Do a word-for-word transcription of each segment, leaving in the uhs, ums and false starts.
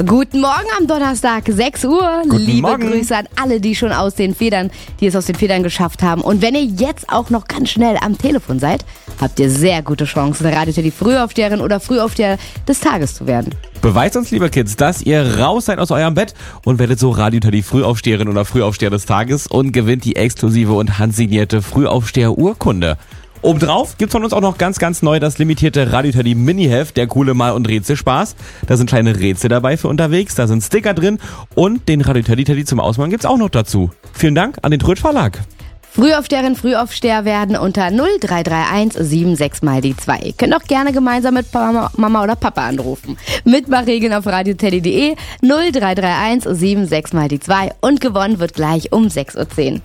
Guten Morgen am Donnerstag, sechs Uhr. Guten Liebe Morgen. Grüße an alle, die schon aus den Federn, die es aus den Federn geschafft haben. Und wenn ihr jetzt auch noch ganz schnell am Telefon seid, habt ihr sehr gute Chancen, Radio Teddy Frühaufsteherin oder Frühaufsteher des Tages zu werden. Beweist uns, liebe Kids, dass ihr raus seid aus eurem Bett und werdet so Radio Teddy Frühaufsteherin oder Frühaufsteher des Tages und gewinnt die exklusive und handsignierte Frühaufsteher-Urkunde. Obendrauf gibt's von uns auch noch ganz, ganz neu das limitierte Radio Teddy Mini-Heft, der coole Mal- und Rätselspaß. Da sind kleine Rätsel dabei für unterwegs, da sind Sticker drin und den Radio Teddy Teddy zum Ausmalen gibt's auch noch dazu. Vielen Dank an den Trötsch Verlag. Frühaufsteherin, Frühaufsteher werden unter null drei drei eins sieben sechs mal die zwei. Ihr könnt auch gerne gemeinsam mit Mama, Mama oder Papa anrufen. Mitmachregeln auf radioteddy punkt de, null drei drei eins sieben sechs mal die zwei und gewonnen wird gleich um sechs Uhr zehn.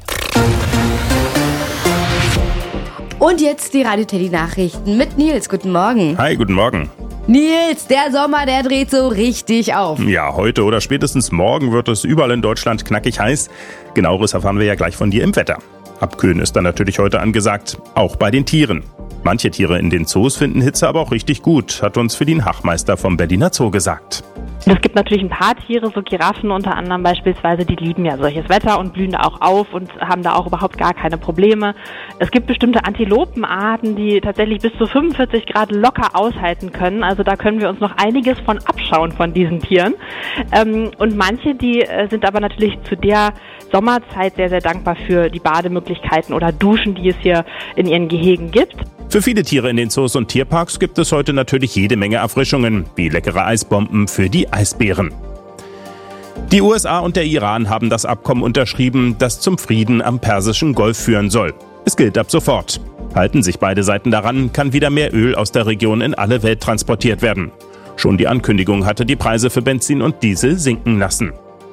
Und jetzt die Radio Teddy Nachrichten mit Nils. Guten Morgen. Hi, guten Morgen. Nils, der Sommer, der dreht so richtig auf. Ja, heute oder spätestens morgen wird es überall in Deutschland knackig heiß. Genaueres erfahren wir ja gleich von dir im Wetter. Abkühlen ist dann natürlich heute angesagt, auch bei den Tieren. Manche Tiere in den Zoos finden Hitze aber auch richtig gut, hat uns Feline Hachmeister vom Berliner Zoo gesagt. Es gibt natürlich ein paar Tiere, so Giraffen unter anderem beispielsweise, die lieben ja solches Wetter und blühen da auch auf und haben da auch überhaupt gar keine Probleme. Es gibt bestimmte Antilopenarten, die tatsächlich bis zu fünfundvierzig Grad locker aushalten können. Also da können wir uns noch einiges von abschauen von diesen Tieren. Und manche, die sind aber natürlich zu der Sommerzeit sehr, sehr dankbar für die Bademöglichkeiten oder Duschen, die es hier in ihren Gehegen gibt. Für viele Tiere in den Zoos und Tierparks gibt es heute natürlich jede Menge Erfrischungen, wie leckere Eisbomben für die Eisbären. Die U S A und der Iran haben das Abkommen unterschrieben, das zum Frieden am Persischen Golf führen soll. Es gilt ab sofort. Halten sich beide Seiten daran, kann wieder mehr Öl aus der Region in alle Welt transportiert werden. Schon die Ankündigung hatte die Preise für Benzin und Diesel sinken lassen.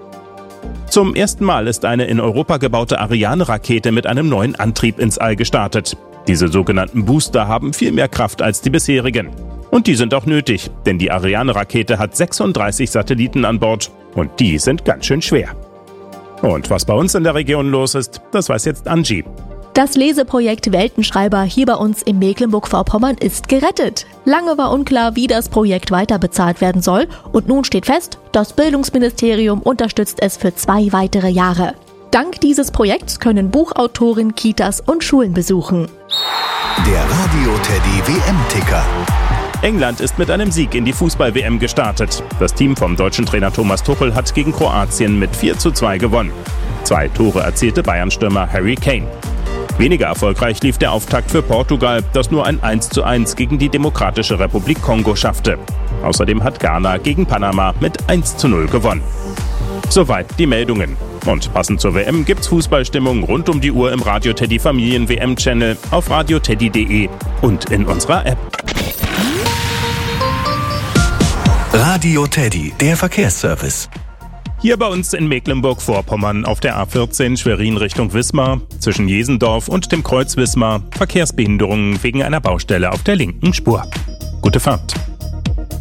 Zum ersten Mal ist eine in Europa gebaute Ariane-Rakete mit einem neuen Antrieb ins All gestartet. Diese sogenannten Booster haben viel mehr Kraft als die bisherigen. Und die sind auch nötig, denn die Ariane-Rakete hat sechsunddreißig Satelliten an Bord und die sind ganz schön schwer. Und was bei uns in der Region los ist, das weiß jetzt Angie. Das Leseprojekt Weltenschreiber hier bei uns in Mecklenburg-Vorpommern ist gerettet. Lange war unklar, wie das Projekt weiter bezahlt werden soll und nun steht fest, das Bildungsministerium unterstützt es für zwei weitere Jahre. Dank dieses Projekts können Buchautoren Kitas und Schulen besuchen. Der Radio Teddy W M-Ticker. England ist mit einem Sieg in die Fußball-W M gestartet. Das Team vom deutschen Trainer Thomas Tuchel hat gegen Kroatien mit vier zu zwei gewonnen. Zwei Tore erzielte Bayern-Stürmer Harry Kane. Weniger erfolgreich lief der Auftakt für Portugal, das nur ein eins zu eins gegen die Demokratische Republik Kongo schaffte. Außerdem hat Ghana gegen Panama mit eins zu null gewonnen. Soweit die Meldungen. Und passend zur W M gibt's Fußballstimmung rund um die Uhr im Radio Teddy Familien W M-Channel, auf radioteddy punkt de und in unserer App. Radio Teddy, der Verkehrsservice. Hier bei uns in Mecklenburg-Vorpommern auf der A vierzehn Schwerin Richtung Wismar, zwischen Jesendorf und dem Kreuz Wismar, Verkehrsbehinderungen wegen einer Baustelle auf der linken Spur. Gute Fahrt.